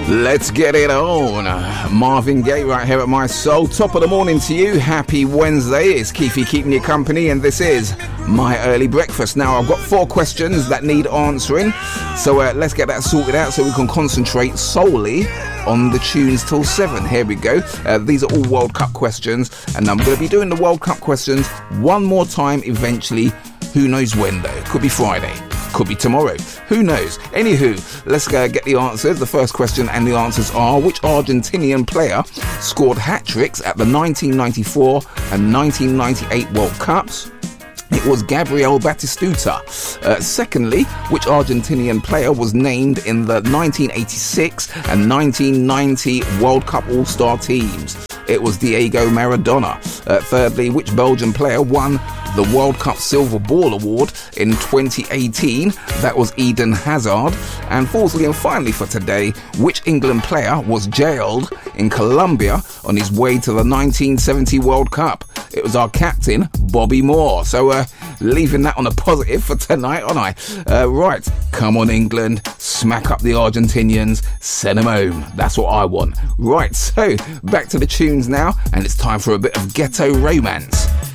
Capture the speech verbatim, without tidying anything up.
Let's get it on. Marvin Gaye right here at My Soul. Top of the morning to you. Happy Wednesday. It's Keefy keeping you company, and this is My Early Breakfast. Now, I've got four questions that need answering, so uh, let's get that sorted out so we can concentrate solely on the tunes till seven. Here we go. Uh, these are all World Cup questions, and I'm going to be doing the World Cup questions one more time eventually. Who knows when, though? Could be Friday. Could be tomorrow. Who knows? Anywho, let's go get the answers. The first question and the answers are: which Argentinian player scored hat-tricks at the nineteen ninety-four and nineteen ninety-eight World Cups? It was Gabriel Batistuta. Uh, secondly, which Argentinian player was named in the nineteen eighty-six and nineteen ninety World Cup All-Star teams? It was Diego Maradona. Uh, thirdly, which Belgian player won the World Cup Silver Ball Award in twenty eighteen? That was Eden Hazard. And fourthly and finally for today, which England player was jailed in Colombia on his way to the nineteen seventy World Cup? It was our captain, Bobby Moore. So uh, leaving that on a positive for tonight, aren't I? Uh, right, come on England, smack up the Argentinians, send them home. That's what I want. Right, so back to the tunes now, and it's time for a bit of ghetto romance.